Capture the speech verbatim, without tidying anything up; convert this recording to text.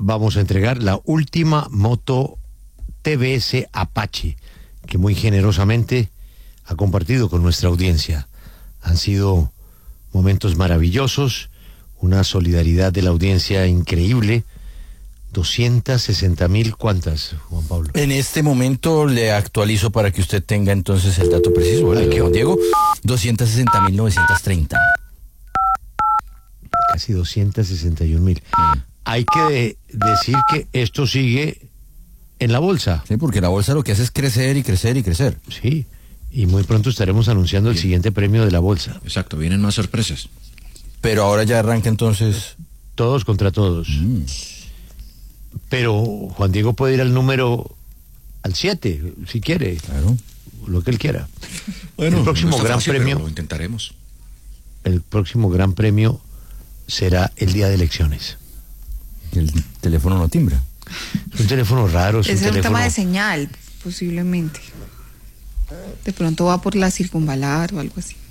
vamos a entregar la última moto T V S Apache, que muy generosamente ha compartido con nuestra audiencia. Han sido momentos maravillosos, una solidaridad de la audiencia increíble. doscientas sesenta mil, ¿cuántas, Juan Pablo? En este momento le actualizo para que usted tenga entonces el dato preciso, ¿vale? Que Juan Diego, doscientas sesenta mil novecientos treinta. Casi doscientas sesenta y un mil. Mm. Hay que de, decir que esto sigue en la bolsa. Sí, porque la bolsa lo que hace es crecer y crecer y crecer. Sí, y muy pronto estaremos anunciando Bien. el siguiente premio de la bolsa. Exacto, vienen más sorpresas. Pero ahora ya arranca entonces... Todos contra todos. Mm. Pero Juan Diego puede ir al número, al siete, si quiere. Claro. Lo que él quiera. Bueno, el próximo no gran fácil, premio. Lo intentaremos. El próximo gran premio será el día de elecciones. El teléfono no timbra. Es un teléfono raro. Es, es un, un teléfono... tema de señal, posiblemente. De pronto va por la circunvalar o algo así.